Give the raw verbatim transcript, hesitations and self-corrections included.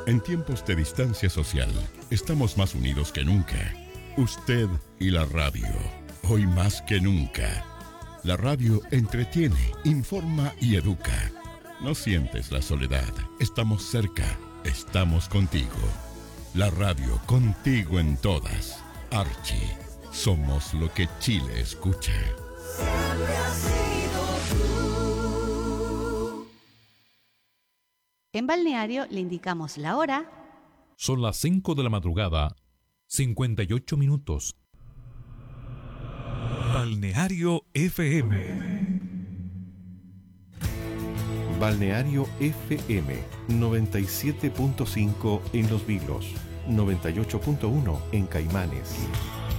En tiempos de distancia social, estamos más unidos que nunca. Usted y la radio, hoy más que nunca. La radio entretiene, informa y educa. No sientes la soledad, estamos cerca, estamos contigo. La radio contigo en todas. Archie, somos lo que Chile escucha. Siempre has sido tú. En Balneario le indicamos la hora. Son las cinco de la madrugada, cincuenta y ocho minutos. Balneario F M. Balneario F M noventa y siete punto cinco en Los Vilos, noventa y ocho punto uno en Caimanes.